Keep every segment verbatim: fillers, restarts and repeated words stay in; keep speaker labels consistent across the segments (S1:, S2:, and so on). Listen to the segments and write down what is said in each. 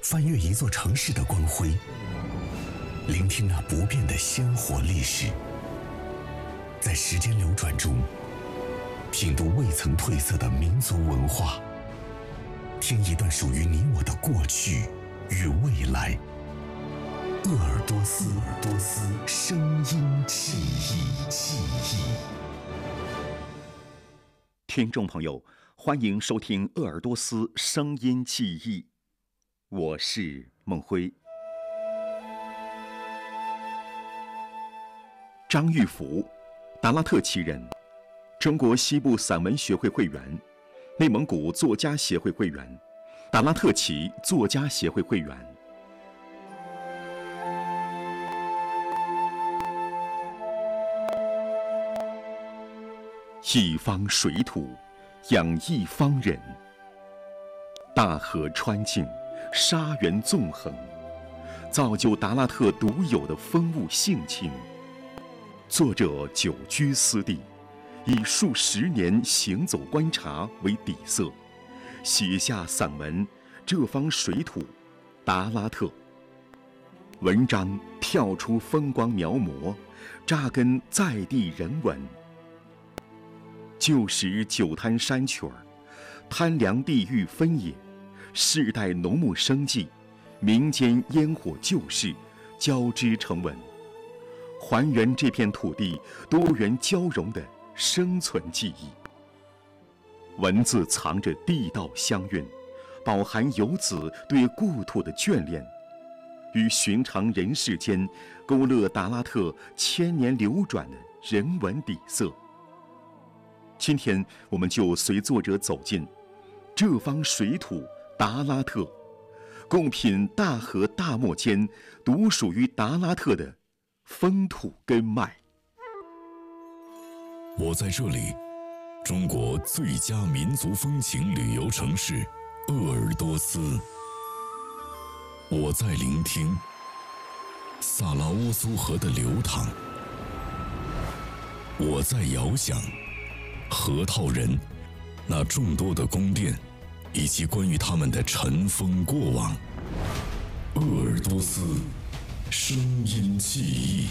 S1: 翻越一座城市的光辉，聆听那不变的鲜活历史，在时间流转中，品读未曾褪色的民族文化，听一段属于你我的过去与未来。鄂尔多斯，鄂尔多斯，声音记忆，记忆。
S2: 听众朋友，欢迎收听鄂尔多斯声音记忆，我是孟辉。张玉福，达拉特旗人，中国西部散文学会会员，内蒙古作家协会会员，达拉特旗作家协会会员。一方水土养一方人，大河川径，沙原纵横，造就达拉特独有的风物性情。作者久居斯地，以数十年行走观察为底色，写下散文《这方水土，达拉特》。文章跳出风光描摹，扎根在地人文。旧时九滩山曲儿，滩梁地域分野，世代农牧生计，民间烟火旧事交织成文，还原这片土地多元交融的生存记忆。文字藏着地道乡韵，饱含游子对故土的眷恋，与寻常人世间勾勒达拉特千年流转的人文底色。今天我们就随作者走进这方水土达拉特，共品大河大漠间独属于达拉特的风土根脉。
S3: 我在这里，中国最佳民族风情旅游城市鄂尔多斯。我在聆听萨拉乌苏河的流淌。我在遥想河套人那众多的宫殿，以及关于他们的尘封过往。鄂尔多斯声音记忆。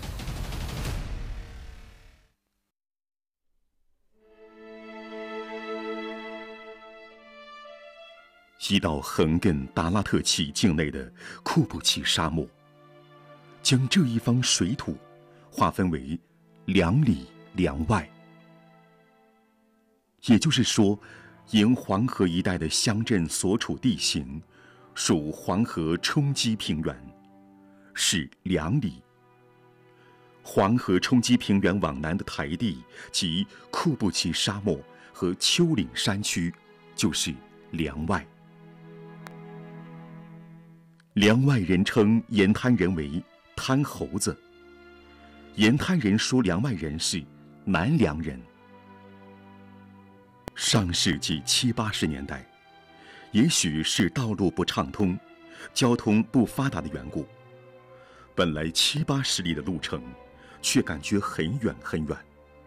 S2: 一道横亘达拉特旗境内的库布齐沙漠，将这一方水土划分为两里两外。也就是说，沿黄河一带的乡镇所处地形属黄河冲积平原，是两里。黄河冲积平原往南的台地及库布齐沙漠和丘陵山区就是梁外。梁外人称沿滩人为滩猴子，沿滩人说梁外人是南梁人。上世纪七八十年代，也许是道路不畅通，交通不发达的缘故，本来七八十里的路程，却感觉很远很远。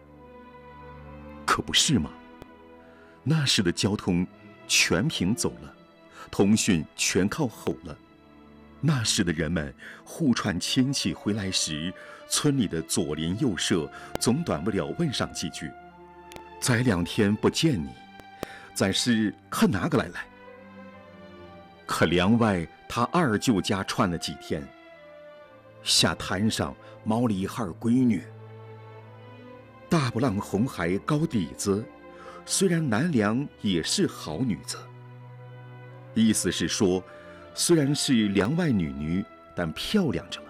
S2: 可不是嘛？那时的交通全凭走了，通讯全靠吼了。那时的人们互串亲戚回来时，村里的左邻右舍总短不了问上几句。再两天不见你，再是可哪个来来？可梁外他二舅家串了几天，下滩上猫了一孩闺女。大不浪红孩高底子，虽然南梁也是好女子。意思是说，虽然是梁外女女，但漂亮着了。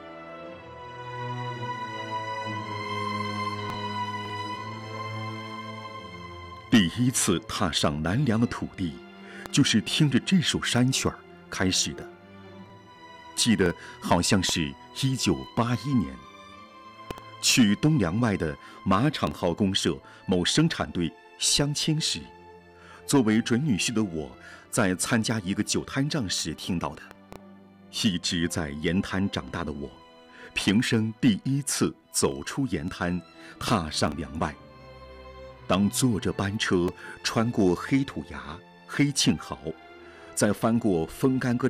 S2: 第一次踏上南梁的土地，就是听着这首山曲儿开始的。记得好像是一九八一年，去东梁外的马场号公社某生产队相亲时，作为准女婿的我，在参加一个酒摊仗时听到的。一直在盐滩长大的我，平生第一次走出盐滩，踏上梁外。当坐着班车穿过黑土崖、黑庆壕，再翻过枫干戈